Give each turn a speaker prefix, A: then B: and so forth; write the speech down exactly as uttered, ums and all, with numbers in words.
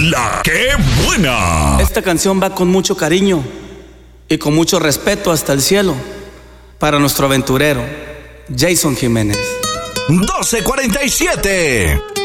A: La que buena.
B: Esta canción va con mucho cariño y con mucho respeto hasta el cielo para nuestro aventurero Jason Jiménez.
A: doce cuarenta y siete.